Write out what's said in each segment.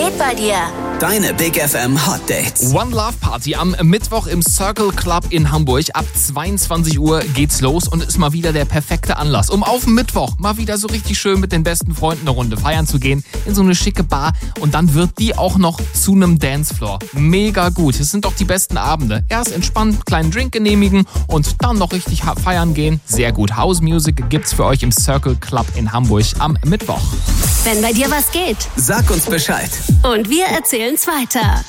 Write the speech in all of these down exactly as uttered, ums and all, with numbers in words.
geht bei dir? Deine Big F M Hot Dates. One Love Party am Mittwoch im Circle Club in Hamburg. Ab zweiundzwanzig Uhr geht's los und ist mal wieder der perfekte Anlass, um auf den Mittwoch mal wieder so richtig schön mit den besten Freunden eine Runde feiern zu gehen. In so eine schicke Bar. Und dann wird die auch noch zu einem Dancefloor. Mega gut. Es sind doch die besten Abende. Erst entspannt, kleinen Drink genehmigen und dann noch richtig feiern gehen. Sehr gut. House Music gibt's für euch im Circle Club in Hamburg am Mittwoch. Wenn bei dir was geht. Sag uns Bescheid. Und wir erzählen's weiter.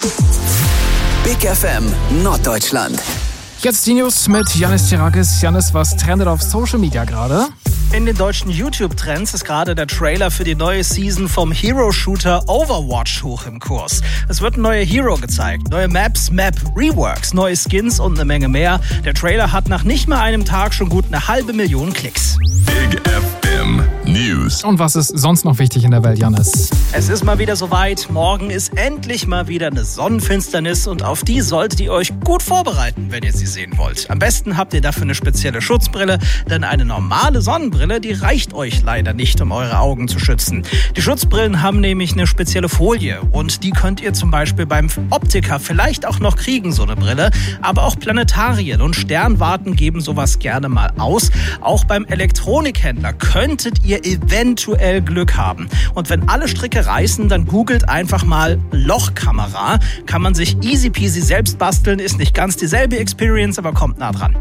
Big F M Norddeutschland. Jetzt die News mit Yannis Tirakis. Yannis, was trendet auf Social Media gerade? In den deutschen YouTube-Trends ist gerade der Trailer für die neue Season vom Hero-Shooter Overwatch hoch im Kurs. Es wird ein neuer Hero gezeigt, neue Maps, Map-Reworks, neue Skins und eine Menge mehr. Der Trailer hat nach nicht mal einem Tag schon gut eine halbe Million Klicks. Big F M News. Und was ist sonst noch wichtig in der Welt, Yannis? Es ist mal wieder soweit. Morgen ist endlich mal wieder eine Sonnenfinsternis und auf die solltet ihr euch gut vorbereiten, wenn ihr sie sehen wollt. Am besten habt ihr dafür eine spezielle Schutzbrille, denn eine normale Sonnenbrille, die reicht euch leider nicht, um eure Augen zu schützen. Die Schutzbrillen haben nämlich eine spezielle Folie und die könnt ihr zum Beispiel beim Optiker vielleicht auch noch kriegen, so eine Brille. Aber auch Planetarien und Sternwarten geben sowas gerne mal aus. Auch beim Elektronikhändler könntet ihr eventuell Glück haben. Und wenn alle Stricke reißen, dann googelt einfach mal Lochkamera. Kann man sich easy peasy selbst basteln, ist nicht ganz dieselbe Experience, aber kommt nah dran.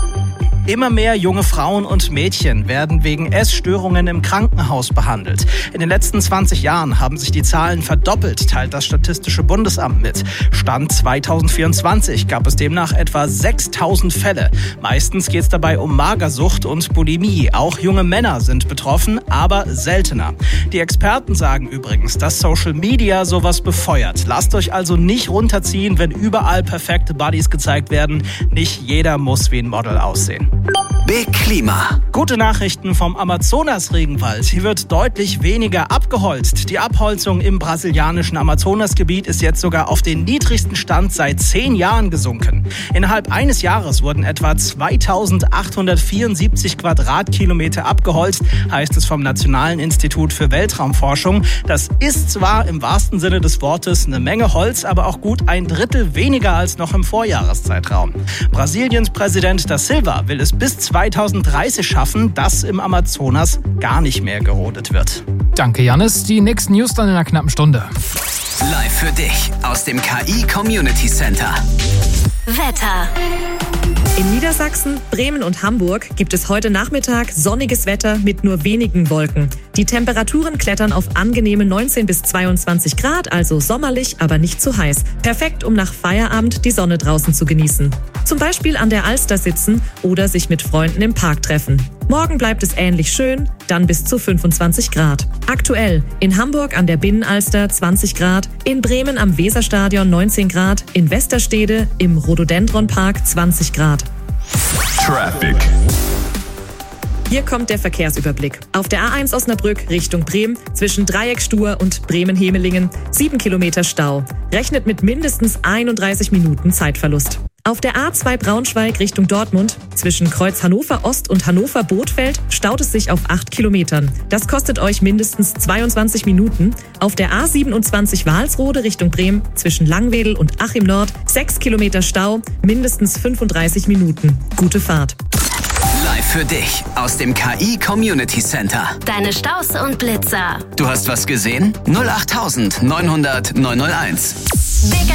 Immer mehr junge Frauen und Mädchen werden wegen Essstörungen im Krankenhaus behandelt. In den letzten zwanzig Jahren haben sich die Zahlen verdoppelt, teilt das Statistische Bundesamt mit. Stand zweitausendvierundzwanzig gab es demnach etwa sechstausend Fälle. Meistens geht es dabei um Magersucht und Bulimie. Auch junge Männer sind betroffen, aber seltener. Die Experten sagen übrigens, dass Social Media sowas befeuert. Lasst euch also nicht runterziehen, wenn überall perfekte Bodies gezeigt werden. Nicht jeder muss wie ein Model aussehen. Big Klima. Gute Nachrichten vom Amazonas-Regenwald. Hier wird deutlich weniger abgeholzt. Die Abholzung im brasilianischen Amazonasgebiet ist jetzt sogar auf den niedrigsten Stand seit zehn Jahren gesunken. Innerhalb eines Jahres wurden etwa zweitausendachthundertvierundsiebzig Quadratkilometer abgeholzt, heißt es vom Nationalen Institut für Weltraumforschung. Das ist zwar im wahrsten Sinne des Wortes eine Menge Holz, aber auch gut ein Drittel weniger als noch im Vorjahreszeitraum. Brasiliens Präsident da Silva will es bis zweitausenddreißig schaffen, dass im Amazonas gar nicht mehr gerodet wird. Danke, Yannis. Die nächsten News dann in einer knappen Stunde. Live für dich aus dem K I Community Center. Wetter. In Niedersachsen, Bremen und Hamburg gibt es heute Nachmittag sonniges Wetter mit nur wenigen Wolken. Die Temperaturen klettern auf angenehme neunzehn bis zweiundzwanzig Grad, also sommerlich, aber nicht zu heiß. Perfekt, um nach Feierabend die Sonne draußen zu genießen. Zum Beispiel an der Alster sitzen oder sich mit Freunden im Park treffen. Morgen bleibt es ähnlich schön, dann bis zu fünfundzwanzig Grad. Aktuell in Hamburg an der Binnenalster zwanzig Grad, in Bremen am Weserstadion neunzehn Grad, in Westerstede im Rhododendronpark zwanzig Grad. Traffic. Hier kommt der Verkehrsüberblick. Auf der A eins Osnabrück Richtung Bremen zwischen Dreieckstuhr und Bremen-Hemelingen sieben Kilometer Stau. Rechnet mit mindestens einunddreißig Minuten Zeitverlust. Auf der A zwei Braunschweig Richtung Dortmund zwischen Kreuz Hannover Ost und Hannover Bothfeld staut es sich auf acht Kilometern. Das kostet euch mindestens zweiundzwanzig Minuten. Auf der A siebenundzwanzig Walsrode Richtung Bremen zwischen Langwedel und Achim Nord sechs Kilometer Stau, mindestens fünfunddreißig Minuten. Gute Fahrt. Live für dich aus dem K I Community Center. Deine Staus und Blitzer. Du hast was gesehen? null acht neunhundert neunhunderteins. Big